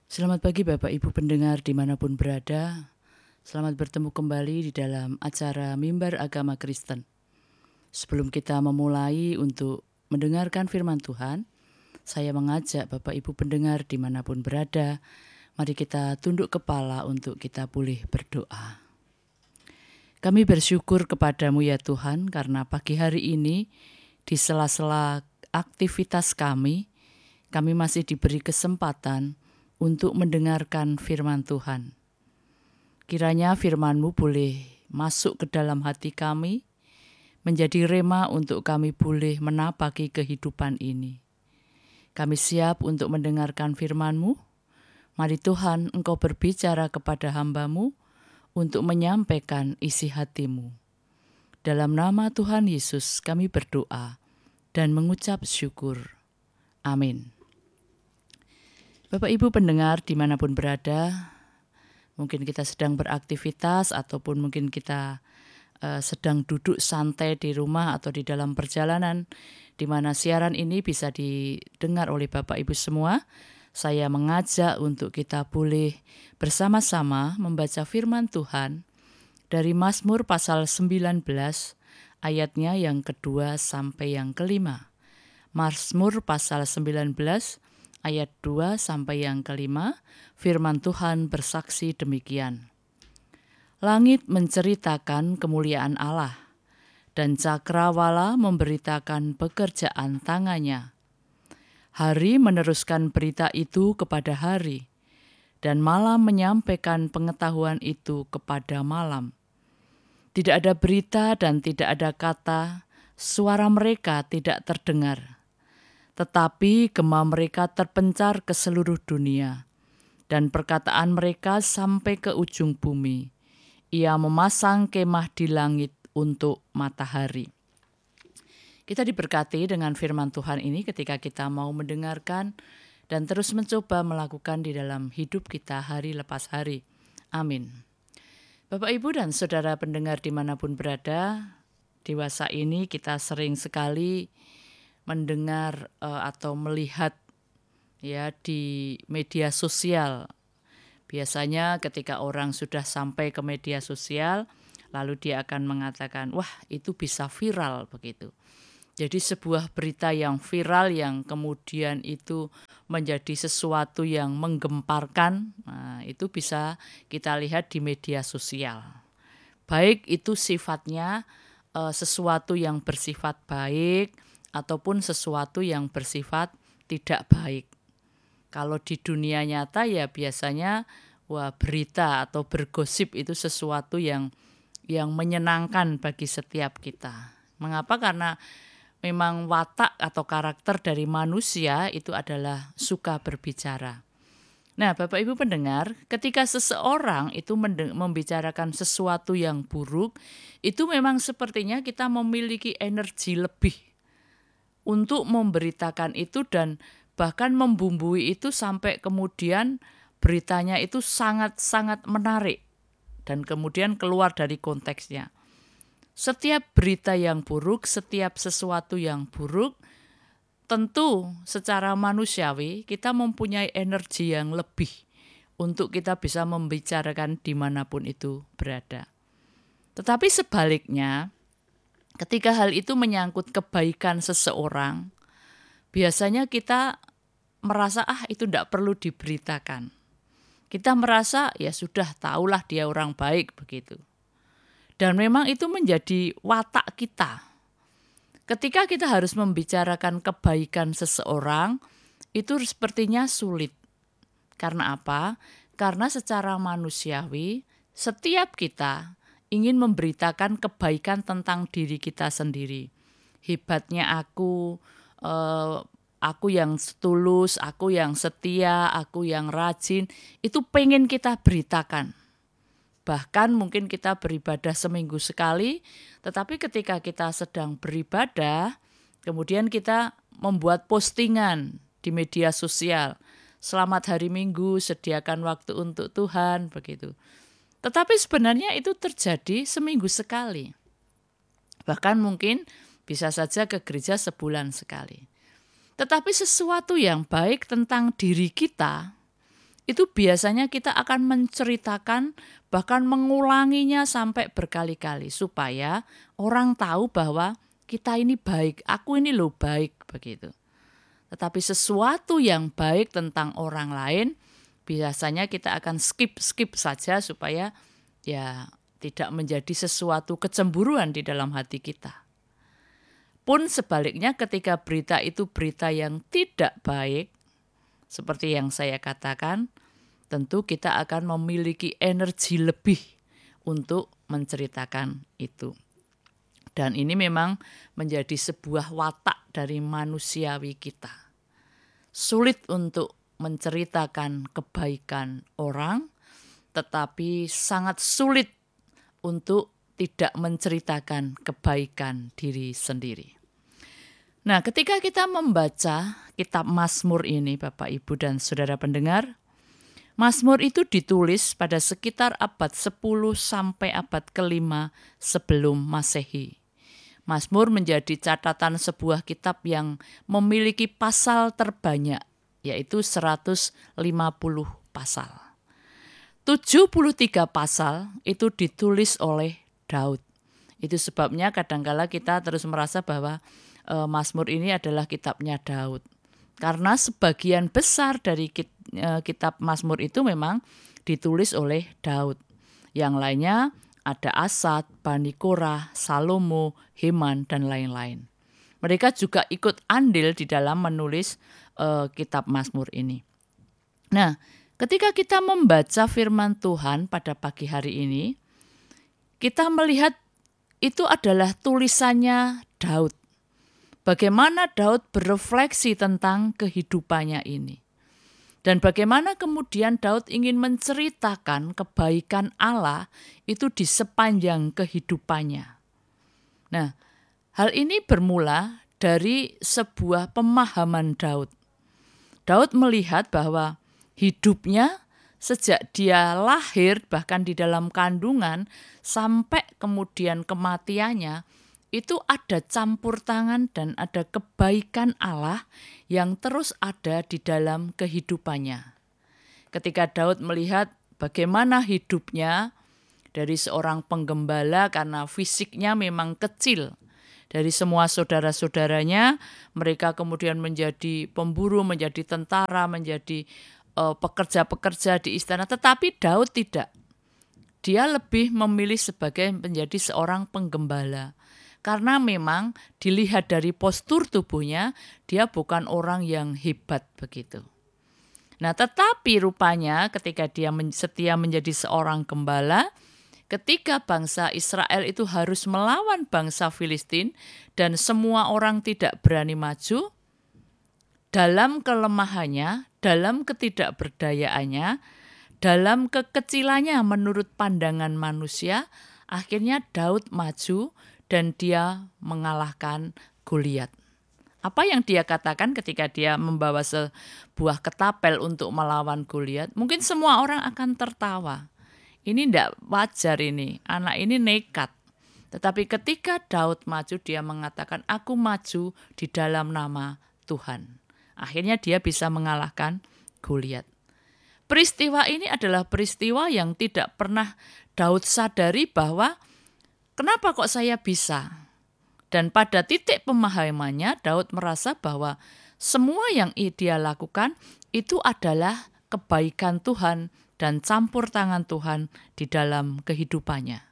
Selamat pagi Bapak Ibu pendengar dimanapun berada. Selamat bertemu kembali di dalam acara Mimbar Agama Kristen. Sebelum kita memulai untuk mendengarkan firman Tuhan, saya mengajak Bapak Ibu pendengar dimanapun berada, mari kita tunduk kepala untuk kita pulih berdoa. Kami bersyukur kepadamu ya Tuhan, karena pagi hari ini di sela-sela aktivitas kami masih diberi kesempatan untuk mendengarkan firman Tuhan. Kiranya firman-Mu boleh masuk ke dalam hati kami, menjadi rema untuk kami boleh menapaki kehidupan ini. Kami siap untuk mendengarkan firman-Mu. Mari Tuhan, Engkau berbicara kepada hamba-Mu untuk menyampaikan isi hati-Mu. Dalam nama Tuhan Yesus kami berdoa dan mengucap syukur. Amin. Bapak Ibu pendengar dimanapun berada, mungkin kita sedang beraktivitas ataupun mungkin kita sedang duduk santai di rumah atau di dalam perjalanan di mana siaran ini bisa didengar oleh Bapak Ibu semua. Saya mengajak untuk kita boleh bersama-sama membaca firman Tuhan dari Mazmur pasal 19 ayatnya yang kedua sampai yang kelima. Mazmur pasal 19 ayat 2 sampai yang kelima, firman Tuhan bersaksi demikian. Langit menceritakan kemuliaan Allah, dan cakrawala memberitakan pekerjaan tangannya. Hari meneruskan berita itu kepada hari, dan malam menyampaikan pengetahuan itu kepada malam. Tidak ada berita dan tidak ada kata, suara mereka tidak terdengar. Tetapi gema mereka terpencar ke seluruh dunia, dan perkataan mereka sampai ke ujung bumi. Ia memasang kemah di langit untuk matahari. Kita diberkati dengan firman Tuhan ini ketika kita mau mendengarkan dan terus mencoba melakukan di dalam hidup kita hari lepas hari. Amin. Bapak, Ibu, dan saudara pendengar dimanapun berada, dewasa ini kita sering sekali mendengar atau melihat ya di media sosial. Biasanya ketika orang sudah sampai ke media sosial, lalu dia akan mengatakan, wah itu bisa viral begitu. Jadi sebuah berita yang viral yang kemudian itu menjadi sesuatu yang menggemparkan, itu bisa kita lihat di media sosial. Baik itu sifatnya sesuatu yang bersifat baik, ataupun sesuatu yang bersifat tidak baik. Kalau di dunia nyata ya biasanya berita atau bergosip itu sesuatu yang menyenangkan bagi setiap kita. Mengapa? Karena memang watak atau karakter dari manusia itu adalah suka berbicara. Nah, Bapak Ibu pendengar, ketika seseorang itu membicarakan sesuatu yang buruk, itu memang sepertinya kita memiliki energi lebih untuk memberitakan itu dan bahkan membumbui itu sampai kemudian beritanya itu sangat-sangat menarik dan kemudian keluar dari konteksnya. Setiap berita yang buruk, setiap sesuatu yang buruk, tentu secara manusiawi kita mempunyai energi yang lebih untuk kita bisa membicarakan dimanapun itu berada. Tetapi sebaliknya, ketika hal itu menyangkut kebaikan seseorang, biasanya kita merasa itu tidak perlu diberitakan. Kita merasa ya sudah tahulah dia orang baik begitu. Dan memang itu menjadi watak kita. Ketika kita harus membicarakan kebaikan seseorang, itu sepertinya sulit. Karena apa? Karena secara manusiawi, setiap kita ingin memberitakan kebaikan tentang diri kita sendiri. Hebatnya aku yang tulus, aku yang setia, aku yang rajin, itu pengen kita beritakan. Bahkan mungkin kita beribadah seminggu sekali, tetapi ketika kita sedang beribadah, kemudian kita membuat postingan di media sosial. Selamat hari Minggu, sediakan waktu untuk Tuhan, begitu. Tetapi sebenarnya itu terjadi seminggu sekali. Bahkan mungkin bisa saja ke gereja sebulan sekali. Tetapi sesuatu yang baik tentang diri kita, itu biasanya kita akan menceritakan, bahkan mengulanginya sampai berkali-kali supaya orang tahu bahwa kita ini baik, aku ini loh baik, begitu. Tetapi sesuatu yang baik tentang orang lain biasanya kita akan skip saja supaya ya tidak menjadi sesuatu kecemburuan di dalam hati kita. Pun sebaliknya ketika berita itu berita yang tidak baik, seperti yang saya katakan, tentu kita akan memiliki energi lebih untuk menceritakan itu. Dan ini memang menjadi sebuah watak dari manusiawi kita. Sulit untuk menceritakan kebaikan orang, tetapi sangat sulit untuk tidak menceritakan kebaikan diri sendiri. Nah, ketika kita membaca kitab Mazmur ini, Bapak, Ibu, dan saudara pendengar, Mazmur itu ditulis pada sekitar abad 10 sampai abad ke-5 sebelum Masehi. Mazmur menjadi catatan sebuah kitab yang memiliki pasal terbanyak, yaitu 150 pasal. 73 pasal itu ditulis oleh Daud. Itu sebabnya kadangkala kita terus merasa bahwa Mazmur ini adalah kitabnya Daud. Karena sebagian besar dari kitab Mazmur itu memang ditulis oleh Daud. Yang lainnya ada Asad, Bani Korah, Salomo, Heman, dan lain-lain. Mereka juga ikut andil di dalam menulis kitab Mazmur ini. Nah, ketika kita membaca firman Tuhan pada pagi hari ini, kita melihat itu adalah tulisannya Daud. Bagaimana Daud berefleksi tentang kehidupannya ini. Dan bagaimana kemudian Daud ingin menceritakan kebaikan Allah itu di sepanjang kehidupannya. Nah, hal ini bermula dari sebuah pemahaman Daud. Daud melihat bahwa hidupnya sejak dia lahir, bahkan di dalam kandungan, sampai kemudian kematiannya, itu ada campur tangan dan ada kebaikan Allah yang terus ada di dalam kehidupannya. Ketika Daud melihat bagaimana hidupnya dari seorang penggembala karena fisiknya memang kecil, dari semua saudara-saudaranya, mereka kemudian menjadi pemburu, menjadi tentara, menjadi pekerja-pekerja di istana. Tetapi Daud tidak. Dia lebih memilih sebagai menjadi seorang penggembala. Karena memang dilihat dari postur tubuhnya, dia bukan orang yang hebat begitu. Nah, tetapi rupanya ketika dia setia menjadi seorang gembala, ketika bangsa Israel itu harus melawan bangsa Filistin dan semua orang tidak berani maju, dalam kelemahannya, dalam ketidakberdayaannya, dalam kekecilannya menurut pandangan manusia, akhirnya Daud maju dan dia mengalahkan Goliat. Apa yang dia katakan ketika dia membawa sebuah ketapel untuk melawan Goliat? Mungkin semua orang akan tertawa. Ini tidak wajar ini, anak ini nekat. Tetapi ketika Daud maju, dia mengatakan, aku maju di dalam nama Tuhan. Akhirnya dia bisa mengalahkan Goliat. Peristiwa ini adalah peristiwa yang tidak pernah Daud sadari bahwa kenapa kok saya bisa? Dan pada titik pemahamannya, Daud merasa bahwa semua yang dia lakukan itu adalah kebaikan Tuhan dan campur tangan Tuhan di dalam kehidupannya.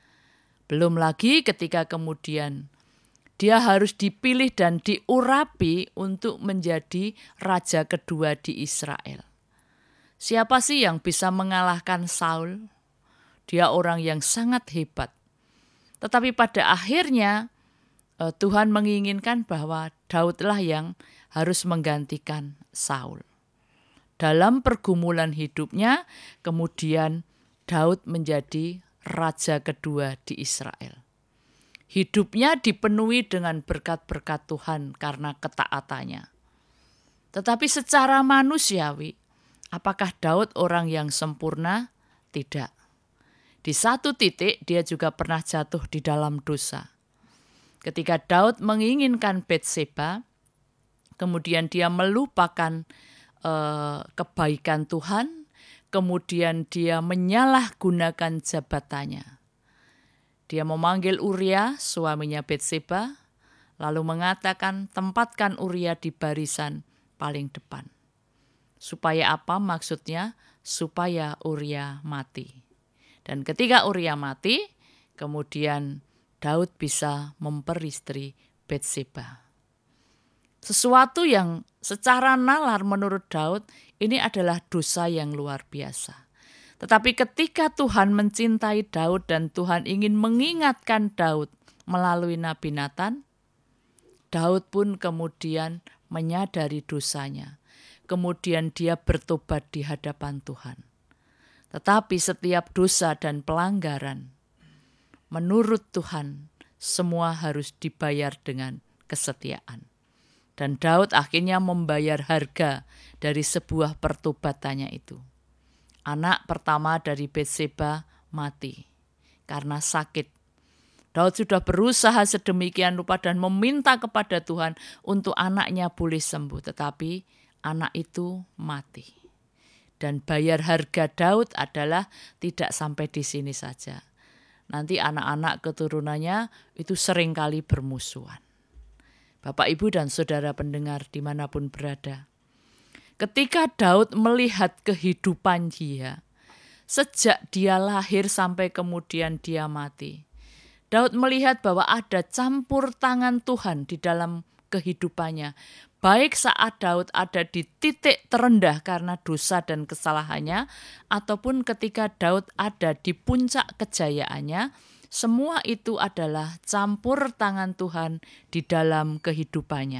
Belum lagi ketika kemudian dia harus dipilih dan diurapi untuk menjadi raja kedua di Israel. Siapa sih yang bisa mengalahkan Saul? Dia orang yang sangat hebat. Tetapi pada akhirnya Tuhan menginginkan bahwa Daudlah yang harus menggantikan Saul. Dalam pergumulan hidupnya, kemudian Daud menjadi raja kedua di Israel. Hidupnya dipenuhi dengan berkat-berkat Tuhan karena ketaatannya. Tetapi secara manusiawi, apakah Daud orang yang sempurna? Tidak. Di satu titik dia juga pernah jatuh di dalam dosa. Ketika Daud menginginkan Batseba, kemudian dia melupakan kebaikan Tuhan, kemudian dia menyalahgunakan jabatannya. Dia memanggil Uria, suaminya Betseba, lalu mengatakan, tempatkan Uria di barisan paling depan. Supaya apa maksudnya? Supaya Uria mati. Dan ketika Uria mati, kemudian Daud bisa memperistri Betseba. Sesuatu yang secara nalar menurut Daud ini adalah dosa yang luar biasa. Tetapi ketika Tuhan mencintai Daud dan Tuhan ingin mengingatkan Daud melalui Nabi Natan, Daud pun kemudian menyadari dosanya. Kemudian dia bertobat di hadapan Tuhan. Tetapi setiap dosa dan pelanggaran, menurut Tuhan, semua harus dibayar dengan kesetiaan. Dan Daud akhirnya membayar harga dari sebuah pertobatannya itu. Anak pertama dari Betseba mati karena sakit. Daud sudah berusaha sedemikian rupa dan meminta kepada Tuhan untuk anaknya boleh sembuh. Tetapi anak itu mati. Dan bayar harga Daud adalah tidak sampai di sini saja. Nanti anak-anak keturunannya itu seringkali bermusuhan. Bapak, Ibu, dan saudara pendengar dimanapun berada. Ketika Daud melihat kehidupan dia, sejak dia lahir sampai kemudian dia mati, Daud melihat bahwa ada campur tangan Tuhan di dalam kehidupannya. Baik saat Daud ada di titik terendah karena dosa dan kesalahannya, ataupun ketika Daud ada di puncak kejayaannya, semua itu adalah campur tangan Tuhan di dalam kehidupannya.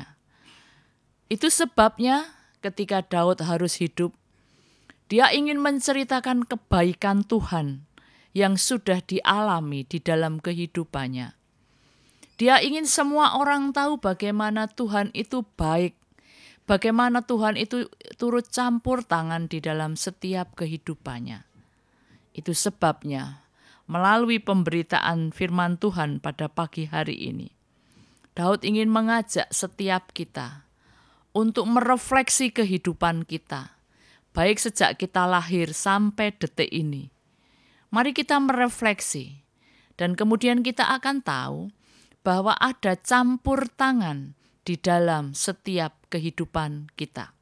Itu sebabnya ketika Daud harus hidup, dia ingin menceritakan kebaikan Tuhan yang sudah dialami di dalam kehidupannya. Dia ingin semua orang tahu bagaimana Tuhan itu baik, bagaimana Tuhan itu turut campur tangan di dalam setiap kehidupannya. Itu sebabnya melalui pemberitaan firman Tuhan pada pagi hari ini, Daud ingin mengajak setiap kita untuk merefleksi kehidupan kita, baik sejak kita lahir sampai detik ini. Mari kita merefleksi, dan kemudian kita akan tahu bahwa ada campur tangan di dalam setiap kehidupan kita.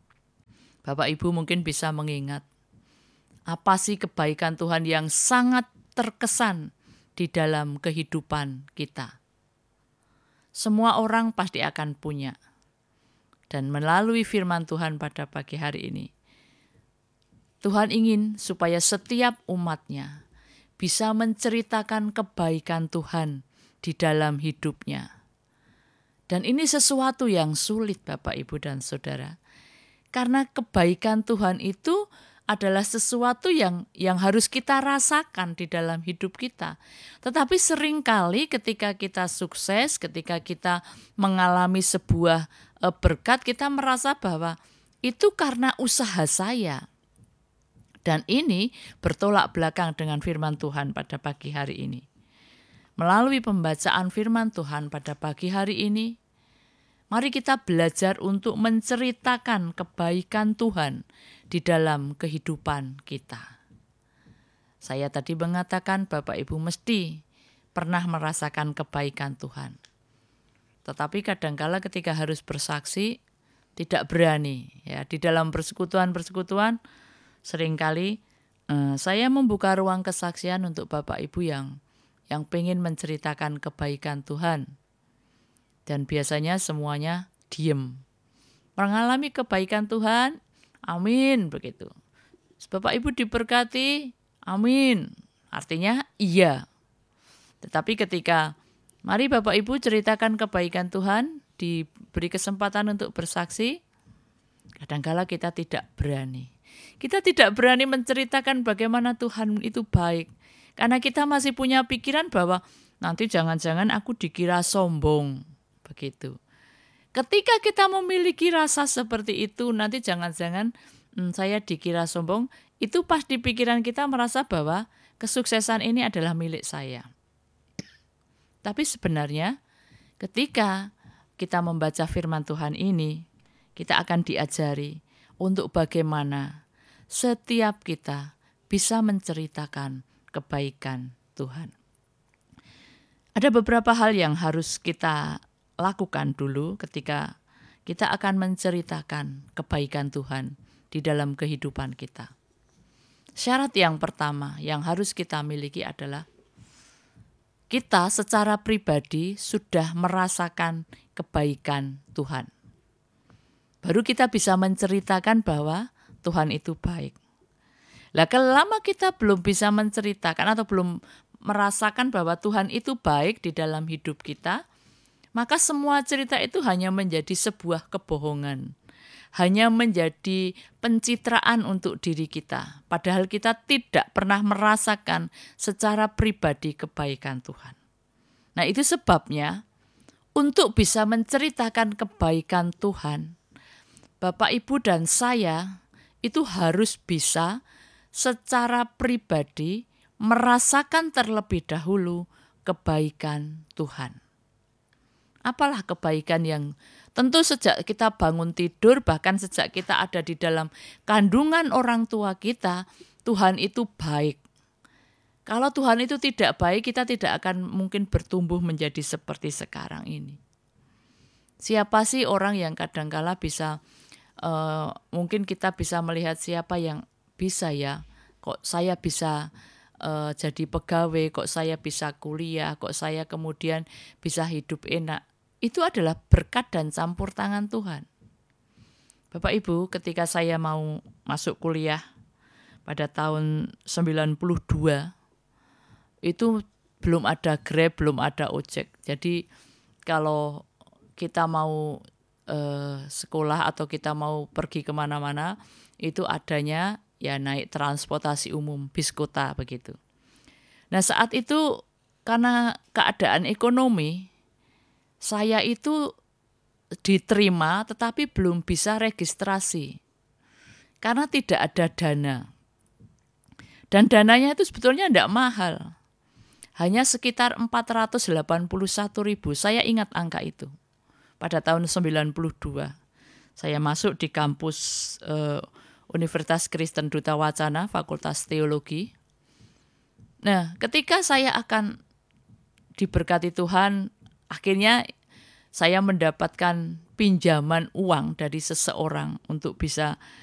Bapak Ibu mungkin bisa mengingat, apa sih kebaikan Tuhan yang sangat terkesan di dalam kehidupan kita? Semua orang pasti akan punya. Dan melalui firman Tuhan pada pagi hari ini, Tuhan ingin supaya setiap umatnya bisa menceritakan kebaikan Tuhan di dalam hidupnya. Dan ini sesuatu yang sulit Bapak, Ibu, dan Saudara. Karena kebaikan Tuhan itu adalah sesuatu yang harus kita rasakan di dalam hidup kita. Tetapi seringkali ketika kita sukses, ketika kita mengalami sebuah berkat, kita merasa bahwa itu karena usaha saya. Dan ini bertolak belakang dengan firman Tuhan pada pagi hari ini. Melalui pembacaan firman Tuhan pada pagi hari ini, mari kita belajar untuk menceritakan kebaikan Tuhan di dalam kehidupan kita. Saya tadi mengatakan Bapak Ibu mesti pernah merasakan kebaikan Tuhan. Tetapi kadangkala ketika harus bersaksi tidak berani. Ya, di dalam persekutuan-persekutuan seringkali saya membuka ruang kesaksian untuk Bapak Ibu yang pengen menceritakan kebaikan Tuhan. Dan biasanya semuanya diem. Mengalami kebaikan Tuhan, amin, begitu. Bapak Ibu diberkati, amin. Artinya iya. Tetapi ketika mari Bapak Ibu ceritakan kebaikan Tuhan, diberi kesempatan untuk bersaksi, kadangkala kita tidak berani. Kita tidak berani menceritakan bagaimana Tuhan itu baik. Karena kita masih punya pikiran bahwa nanti jangan-jangan aku dikira sombong. Begitu. Ketika kita memiliki rasa seperti itu, nanti jangan-jangan saya dikira sombong, itu pas di pikiran kita merasa bahwa kesuksesan ini adalah milik saya. Tapi sebenarnya ketika kita membaca firman Tuhan ini, kita akan diajari untuk bagaimana setiap kita bisa menceritakan kebaikan Tuhan. Ada beberapa hal yang harus kita lakukan dulu ketika kita akan menceritakan kebaikan Tuhan di dalam kehidupan kita. Syarat yang pertama yang harus kita miliki adalah kita secara pribadi sudah merasakan kebaikan Tuhan. Baru kita bisa menceritakan bahwa Tuhan itu baik. Lah selama kita belum bisa menceritakan atau belum merasakan bahwa Tuhan itu baik di dalam hidup kita, maka semua cerita itu hanya menjadi sebuah kebohongan. Hanya menjadi pencitraan untuk diri kita. Padahal kita tidak pernah merasakan secara pribadi kebaikan Tuhan. Nah, itu sebabnya untuk bisa menceritakan kebaikan Tuhan, Bapak, Ibu, dan saya itu harus bisa secara pribadi merasakan terlebih dahulu kebaikan Tuhan. Apalah kebaikan yang tentu sejak kita bangun tidur, bahkan sejak kita ada di dalam kandungan orang tua kita, Tuhan itu baik. Kalau Tuhan itu tidak baik, kita tidak akan mungkin bertumbuh menjadi seperti sekarang ini. Siapa sih orang yang kadangkala bisa, mungkin kita bisa melihat siapa yang bisa ya, kok saya bisa jadi pegawai, kok saya bisa kuliah, kok saya kemudian bisa hidup enak. Itu adalah berkat dan campur tangan Tuhan. Bapak Ibu, ketika saya mau masuk kuliah pada tahun 92, itu belum ada Grab, belum ada ojek. Jadi kalau kita mau sekolah atau kita mau pergi kemana-mana, itu adanya ya naik transportasi umum, bis kota begitu. Nah saat itu karena keadaan ekonomi, saya itu diterima tetapi belum bisa registrasi karena tidak ada dana. Dan dananya itu sebetulnya tidak mahal. Hanya sekitar 481.000, saya ingat angka itu. Pada tahun 92, saya masuk di kampus Universitas Kristen Duta Wacana, Fakultas Teologi. Nah, ketika saya akan diberkati Tuhan, akhirnya saya mendapatkan pinjaman uang dari seseorang untuk bisa